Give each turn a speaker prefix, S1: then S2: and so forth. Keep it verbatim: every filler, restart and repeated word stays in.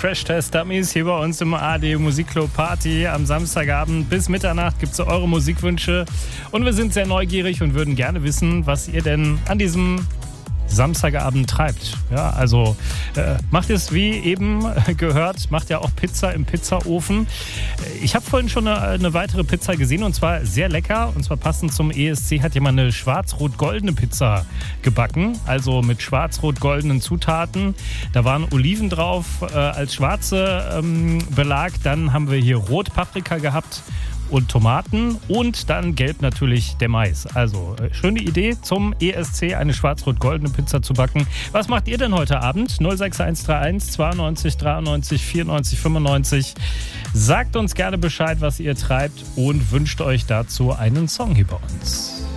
S1: Crash Test Dummies hier bei uns im A D Musikclub Party. Am Samstagabend bis Mitternacht gibt es eure Musikwünsche. Und wir sind sehr neugierig und würden gerne wissen, was ihr denn an diesem Samstagabend treibt. Ja, also äh, macht es wie eben gehört, macht ja auch Pizza im Pizzaofen. Ich habe vorhin schon eine, eine weitere Pizza gesehen und zwar sehr lecker. Und zwar passend zum E S C hat jemand eine schwarz-rot-goldene Pizza gebacken. Also mit schwarz-rot-goldenen Zutaten. Da waren Oliven drauf äh, als schwarze ähm, Belag. Dann haben wir hier Rotpaprika gehabt und Tomaten und dann gelb natürlich der Mais. Also äh, schöne Idee zum E S C, eine schwarz-rot-goldene Pizza zu backen. Was macht ihr denn heute Abend? null sechs eins drei eins zweiundneunzig dreiundneunzig vierundneunzig fünfundneunzig. Sagt uns gerne Bescheid, was ihr treibt und wünscht euch dazu einen Song hier bei uns.